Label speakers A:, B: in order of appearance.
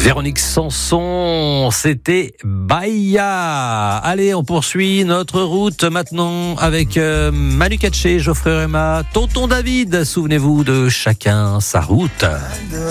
A: Véronique Sanson, c'était Bahia. Allez, on poursuit notre route maintenant avec Manu Katché, Geoffrey Rema, Tonton David. Souvenez-vous de Chacun sa route.